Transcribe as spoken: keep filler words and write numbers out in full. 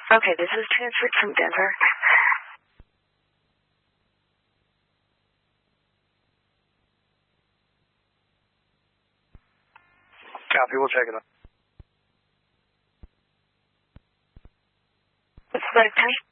Okay, this is transferred from Denver. Copy, we'll check it out. What's the time?